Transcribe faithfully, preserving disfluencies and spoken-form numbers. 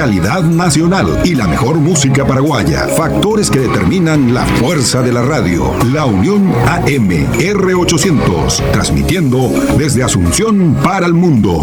calidad nacional y la mejor música paraguaya. Factores que determinan la fuerza de la radio. La Unión A M R ochocientos, transmitiendo desde Asunción para el mundo.